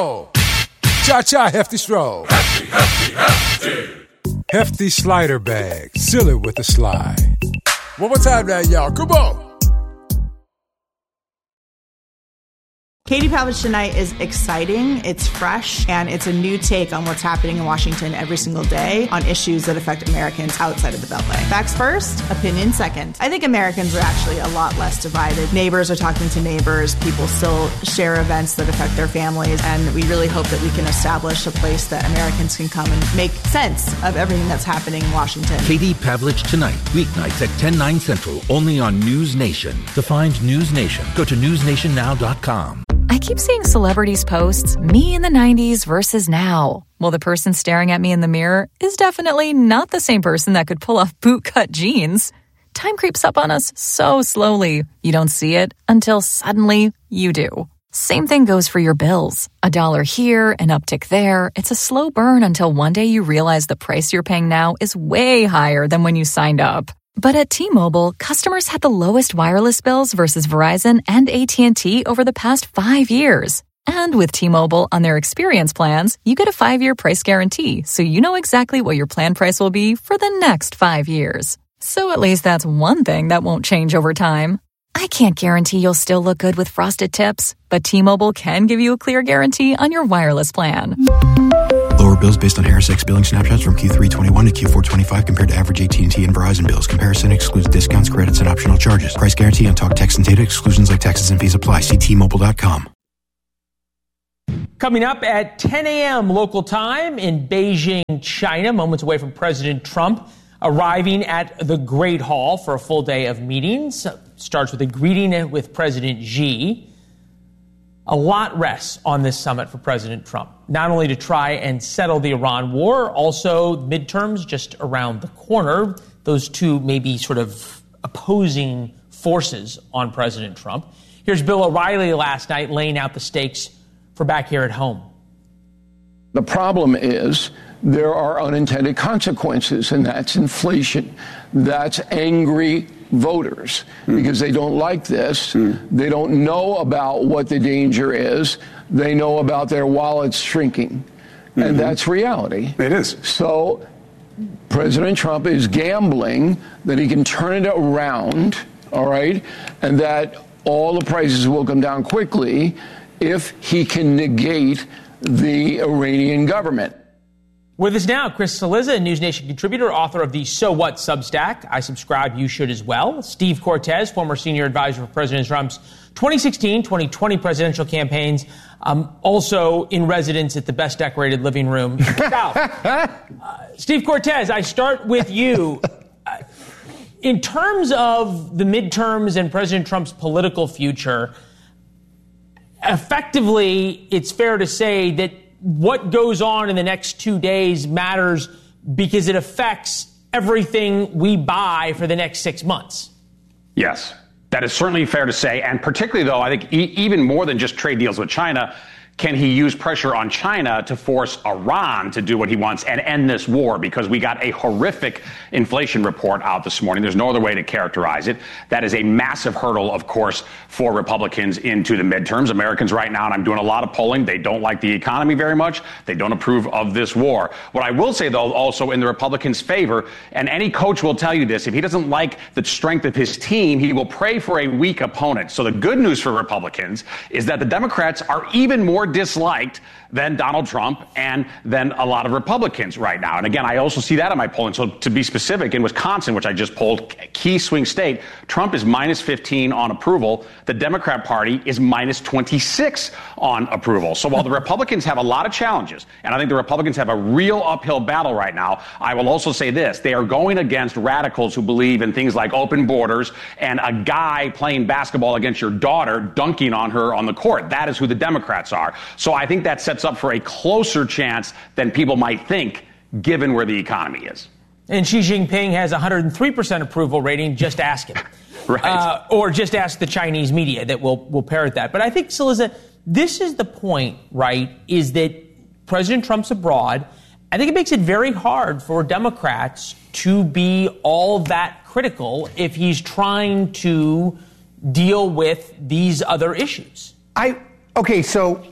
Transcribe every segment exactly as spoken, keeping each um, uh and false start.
roll. Cha-cha, Hefty stroll. Hefty, hefty, hefty. Hefty slider bag. Seal it with a slide. One more time now, y'all. Come on. Katie Pavlich Tonight is exciting, it's fresh, and it's a new take on what's happening in Washington every single day on issues that affect Americans outside of the Beltway. Facts first, opinion second. I think Americans are actually a lot less divided. Neighbors are talking to neighbors, people still share events that affect their families, and we really hope that we can establish a place that Americans can come and make sense of everything that's happening in Washington. Katie Pavlich Tonight, weeknights at ten, nine Central, only on News Nation. To find News Nation, go to news nation now dot com. I keep seeing celebrities posts, me in the nineties versus now. Well, the person staring at me in the mirror is definitely not the same person that could pull off bootcut jeans. Time creeps up on us so slowly. You don't see it until suddenly you do. Same thing goes for your bills. A dollar here, an uptick there. It's a slow burn until one day you realize the price you're paying now is way higher than when you signed up. But at T-Mobile, customers had the lowest wireless bills versus Verizon and A T and T over the past five years. And with T-Mobile on their experience plans, you get a five-year price guarantee, so you know exactly what your plan price will be for the next five years. So at least that's one thing that won't change over time. I can't guarantee you'll still look good with frosted tips, but T-Mobile can give you a clear guarantee on your wireless plan. Lower bills based on Harris X billing snapshots from Q three twenty-one to Q four twenty-five compared to average A T and T and Verizon bills. Comparison excludes discounts, credits, and optional charges. Price guarantee on talk, text, and data. Exclusions like taxes and fees apply. See T Mobile dot com. Coming up at ten a.m. local time in Beijing, China, moments away from President Trump arriving at the Great Hall for a full day of meetings. Starts with a greeting with President Xi. A lot rests on this summit for President Trump, not only to try and settle the Iran war, also midterms just around the corner. Those two may be sort of opposing forces on President Trump. Here's Bill O'Reilly last night laying out the stakes for back here at home. The problem is there are unintended consequences, and that's inflation. That's angry voters mm. because they don't like this. Mm. They don't know about what the danger is. They know about their wallets shrinking. Mm-hmm. And that's reality. It is. So President Trump is gambling that he can turn it around, all right, and that all the prices will come down quickly if he can negate the Iranian government. With us now, Chris Cillizza, a News Nation contributor, author of the So What Substack. I subscribe, you should as well. Steve Cortes, former senior advisor for President Trump's twenty sixteen twenty twenty presidential campaigns, um, also in residence at the best decorated living room in the South. Uh, Steve Cortes, I start with you. Uh, in terms of the midterms and President Trump's political future, effectively, it's fair to say that what goes on in the next two days matters because it affects everything we buy for the next six months. Yes, that is certainly fair to say. And particularly, though, I think e- even more than just trade deals with China, can he use pressure on China to force Iran to do what he wants and end this war? Because we got a horrific inflation report out this morning. There's no other way to characterize it. That is a massive hurdle, of course, for Republicans into the midterms. Americans right now, and I'm doing a lot of polling, they don't like the economy very much. They don't approve of this war. What I will say, though, also in the Republicans' favor, and any coach will tell you this, if he doesn't like the strength of his team, he will pray for a weak opponent. So the good news for Republicans is that the Democrats are even more disliked than Donald Trump and than a lot of Republicans right now. And again, I also see that in my polling. So to be specific, in Wisconsin, which I just polled, key swing state, Trump is minus fifteen on approval. The Democrat Party is minus twenty-six on approval. So while the Republicans have a lot of challenges, and I think the Republicans have a real uphill battle right now, I will also say this. They are going against radicals who believe in things like open borders and a guy playing basketball against your daughter, dunking on her on the court. That is who the Democrats are. So I think that sets up for a closer chance than people might think, given where the economy is. And Xi Jinping has a one hundred three percent approval rating. Just ask him. Right. Uh, or just ask the Chinese media that will will parrot that. But I think, Cillizza, this is the point, right, is that President Trump's abroad. I think it makes it very hard for Democrats to be all that critical if he's trying to deal with these other issues. I okay, so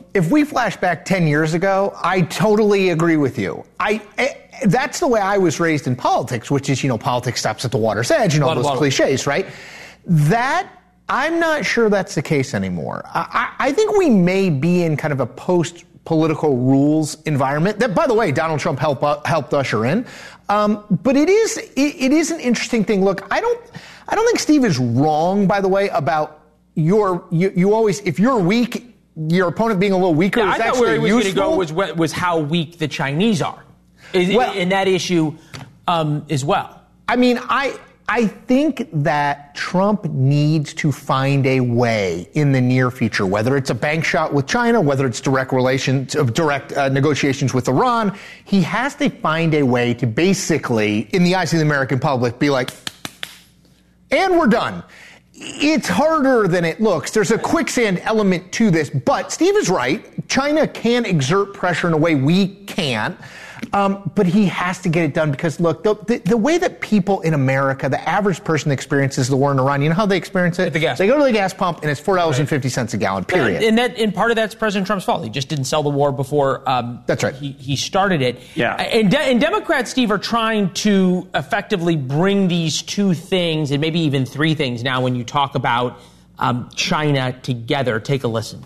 if we flash back ten years ago, I totally agree with you. I, I that's the way I was raised in politics, which is, you know, politics stops at the water's edge and all those cliches, right? That, I'm not sure that's the case anymore. I, I think we may be in kind of a post-political rules environment that, by the way, Donald Trump helped uh, helped usher in. Um, but it is it, it is an interesting thing. Look, I don't I don't think Steve is wrong, by the way, about your you, you always if you're weak, your opponent being a little weaker yeah, is I actually thought where he was useful. going to go was was how weak the Chinese are, in, well, in that issue um, as well. I mean, I. I think that Trump needs to find a way in the near future, whether it's a bank shot with China, whether it's direct relations, uh, direct uh, negotiations with Iran. He has to find a way to basically, in the eyes of the American public, be like, and we're done. It's harder than it looks. There's a quicksand element to this, but Steve is right. China can exert pressure in a way we can't. Um, but he has to get it done because, look, the, the, the way that people in America, the average person experiences the war in Iran, you know how they experience it? At the gas they go to the gas pump and it's four dollars and fifty cents right. a gallon, period. And, that, and part of that's President Trump's fault. He just didn't sell the war before um, that's right. he, he started it. Yeah. And, de- and Democrats, Steve, are trying to effectively bring these two things, and maybe even three things now when you talk about um, China together. Take a listen.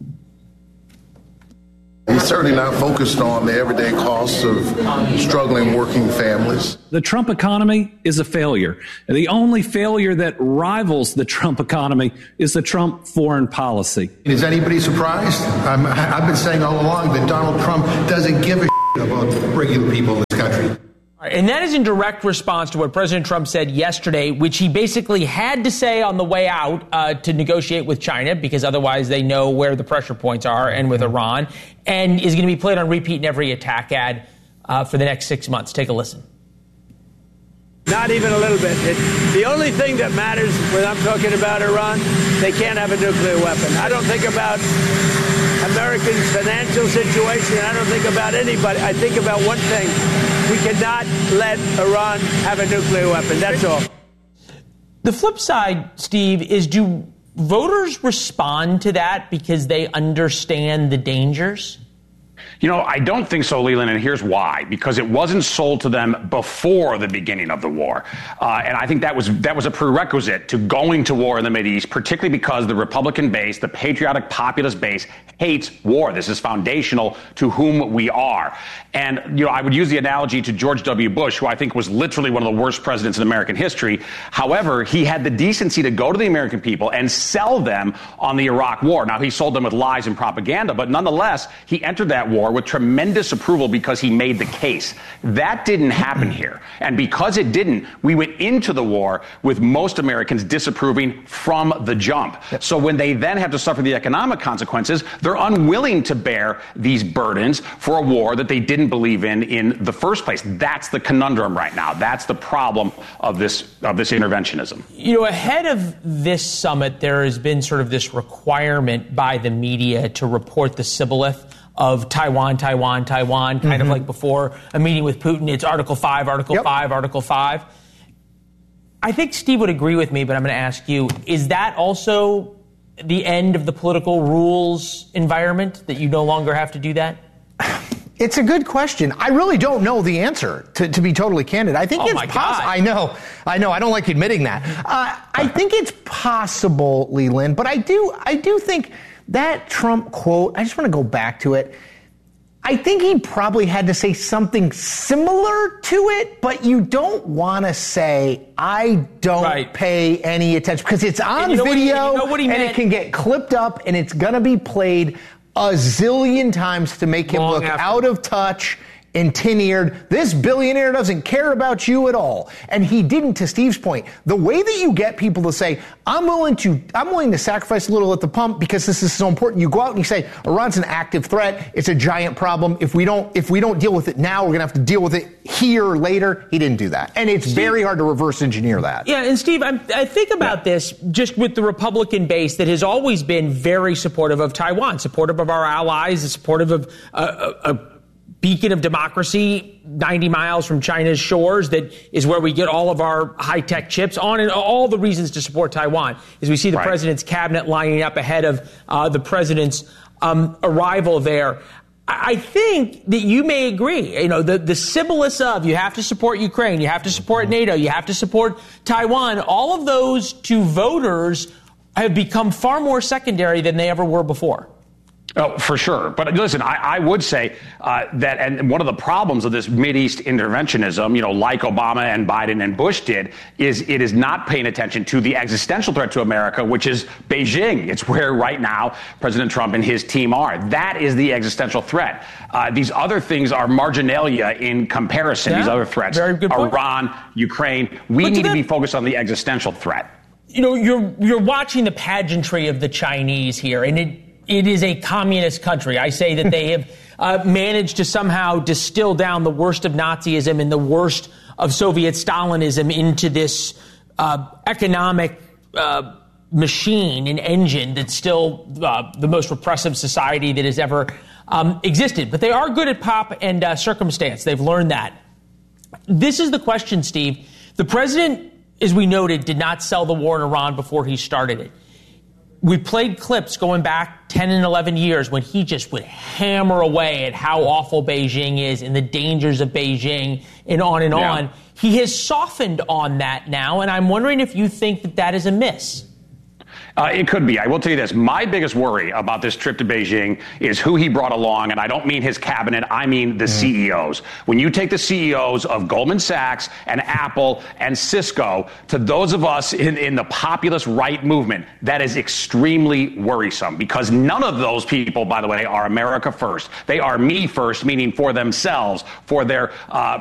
He's certainly not focused on the everyday costs of struggling working families. The Trump economy is a failure. And the only failure that rivals the Trump economy is the Trump foreign policy. Is anybody surprised? I'm, I've been saying all along that Donald Trump doesn't give a shit about regular people in this country. And that is in direct response to what President Trump said yesterday, which he basically had to say on the way out uh, to negotiate with China, because otherwise they know where the pressure points are, and with Iran, and is going to be played on repeat in every attack ad uh, for the next six months. Take a listen. Not even a little bit. It, the only thing that matters when I'm talking about Iran, they can't have a nuclear weapon. I don't think about Americans' financial situation. I don't think about anybody. I think about one thing. We cannot let Iran have a nuclear weapon. That's all. The flip side, Steve, is do voters respond to that because they understand the dangers? You know, I don't think so, Leland, and here's why. Because it wasn't sold to them before the beginning of the war. Uh, and I think that was that was a prerequisite to going to war in the Mideast, particularly because the Republican base, the patriotic populist base, hates war. This is foundational to whom we are. And, you know, I would use the analogy to George W. Bush, who I think was literally one of the worst presidents in American history. However, he had the decency to go to the American people and sell them on the Iraq war. Now, he sold them with lies and propaganda, but nonetheless, he entered that war with tremendous approval because he made the case. That didn't happen here. And because it didn't, we went into the war with most Americans disapproving from the jump. So when they then have to suffer the economic consequences, they're unwilling to bear these burdens for a war that they didn't believe in in the first place. That's the conundrum right now. That's the problem of this of this interventionism. You know, ahead of this summit, there has been sort of this requirement by the media to report the shibboleth of Taiwan, Taiwan, Taiwan, kind mm-hmm. of like before a meeting with Putin. It's Article five, Article yep. five, Article five. I think Steve would agree with me, but I'm going to ask you, is that also the end of the political rules environment, that you no longer have to do that? It's a good question. I really don't know the answer, to, to be totally candid. I think oh it's my possible. God. I know. I know. I don't like admitting that. Uh, I think it's possible, Leland, but I do, I do think that Trump quote, I just want to go back to it. I think he probably had to say something similar to it, but you don't want to say, I don't right. pay any attention, because it's on you know video he, you know what he and meant? It can get clipped up and it's going to be played a zillion times to make him Long look after. out of touch and tin-eared. This billionaire doesn't care about you at all. And he didn't, to Steve's point. The way that you get people to say, I'm willing to, I'm willing to sacrifice a little at the pump because this is so important. You go out and you say, Iran's an active threat. It's a giant problem. If we don't, if we don't deal with it now, we're going to have to deal with it here or later. He didn't do that. And it's Steve, very hard to reverse engineer that. Yeah. And Steve, I'm, I think about yeah. this just with the Republican base that has always been very supportive of Taiwan, supportive of our allies, supportive of uh, a, a beacon of democracy ninety miles from China's shores that is where we get all of our high-tech chips on, and all the reasons to support Taiwan. As we see the right. president's cabinet lining up ahead of uh, the president's um, arrival there. I think that you may agree, you know, the, the symbols of you have to support Ukraine, you have to support NATO, you have to support Taiwan, all of those to voters have become far more secondary than they ever were before. Oh, for sure. But listen, I, I would say uh, that, and one of the problems of this Mideast interventionism, you know, like Obama and Biden and Bush did, is it is not paying attention to the existential threat to America, which is Beijing. It's where right now President Trump and his team are. That is the existential threat. Uh, these other things are marginalia in comparison. Yeah, these other threats, very good point. Iran, Ukraine. We but need to, to be focused on the existential threat. You know, you're you're watching the pageantry of the Chinese here, and it. It is a communist country. I say that they have uh, managed to somehow distill down the worst of Nazism and the worst of Soviet Stalinism into this uh, economic uh, machine and engine that's still uh, the most repressive society that has ever um, existed. But they are good at pop and uh, circumstance. They've learned that. This is the question, Steve. The president, as we noted, did not sell the war in Iran before he started it. We played clips going back ten and eleven years when he just would hammer away at how awful Beijing is and the dangers of Beijing and on and yeah. on. He has softened on that now, and I'm wondering if you think that that is a miss. Uh, it could be. I will tell you this. My biggest worry about this trip to Beijing is who he brought along. And I don't mean his cabinet. I mean the mm. C E Os. When you take the C E Os of Goldman Sachs and Apple and Cisco to those of us in, in the populist right movement, that is extremely worrisome because none of those people, by the way, are America first. They are me first, meaning for themselves, for their uh,